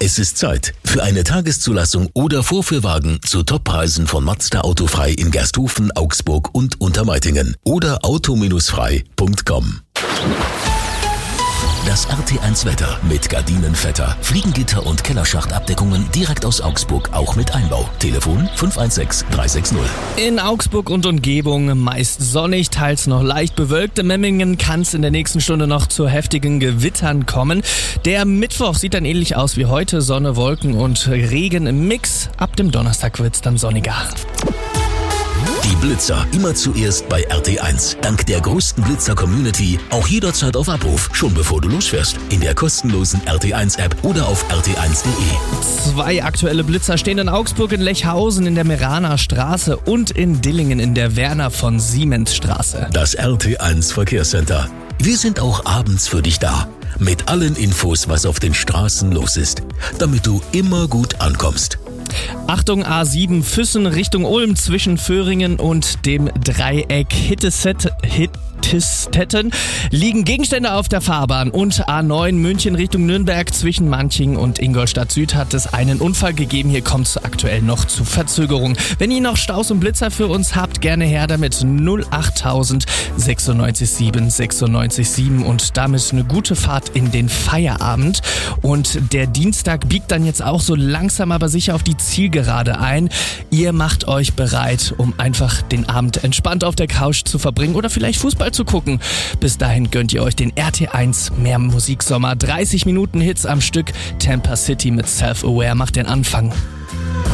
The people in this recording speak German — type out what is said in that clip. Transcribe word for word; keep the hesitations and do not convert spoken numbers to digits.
Es ist Zeit für eine Tageszulassung oder Vorführwagen zu Toppreisen von Mazda Autofrei in Gersthofen, Augsburg und Untermeitingen oder auto frei punkt com. Das R T eins Wetter mit Gardinenvetter, Fliegengitter und Kellerschachtabdeckungen direkt aus Augsburg, auch mit Einbau. Telefon fünf eins sechs drei sechs null. In Augsburg und Umgebung meist sonnig, teils noch leicht bewölkt. In Memmingen kann es in der nächsten Stunde noch zu heftigen Gewittern kommen. Der Mittwoch sieht dann ähnlich aus wie heute. Sonne, Wolken und Regen im Mix. Ab dem Donnerstag wird es dann sonniger. Die Blitzer immer zuerst bei R T eins. Dank der größten Blitzer-Community auch jederzeit auf Abruf, schon bevor du losfährst. In der kostenlosen R T eins App oder auf r t eins punkt de. Zwei aktuelle Blitzer stehen in Augsburg, in Lechhausen in der Meraner Straße und in Dillingen in der Werner von Siemens Straße. Das R T eins Verkehrscenter. Wir sind auch abends für dich da. Mit allen Infos, was auf den Straßen los ist. Damit du immer gut ankommst. Achtung, A sieben Füssen Richtung Ulm zwischen Föhringen und dem Dreieck Hitteset, Hittestetten liegen Gegenstände auf der Fahrbahn und A neun München Richtung Nürnberg zwischen Manching und Ingolstadt Süd hat es einen Unfall gegeben. Hier kommt es aktuell noch zu Verzögerung. Wenn ihr noch Staus und Blitzer für uns habt, gerne her damit null achttausend sechsundneunzig sieben sechsundneunzig sieben und damit eine gute Fahrt in den Feierabend. Und der Dienstag biegt dann jetzt auch so langsam aber sicher auf die Zielgerade ein. Ihr macht euch bereit, um einfach den Abend entspannt auf der Couch zu verbringen oder vielleicht Fußball zu gucken. Bis dahin gönnt ihr euch den R T eins Mehr Musiksommer. dreißig Minuten Hits am Stück. Tampa City mit Self-Aware macht den Anfang.